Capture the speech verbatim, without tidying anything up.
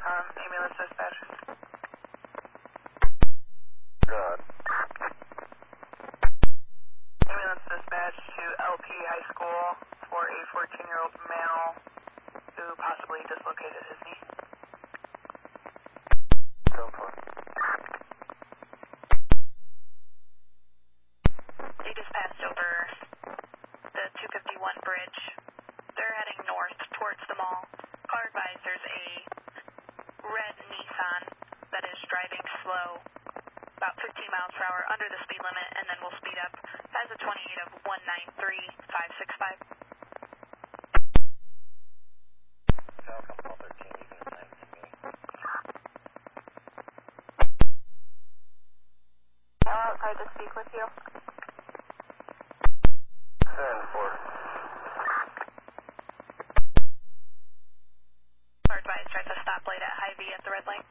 Um, ambulance dispatch. Good. Ambulance dispatch to L P High School for a fourteen-year-old male who possibly dislocated his knee. Go for it. They just passed over the two fifty-one bridge. They're heading north towards the mall. Car advised there's a red Nissan that is driving slow, about fifteen miles per hour under the speed limit, and then will speed up. Has a twenty-eight of one nine three five six five. Falcon Paul thirteen, you can assign to me. Now outside to speak with you. Send for Car advised tries a stoplight at Hy-Vee at the red light.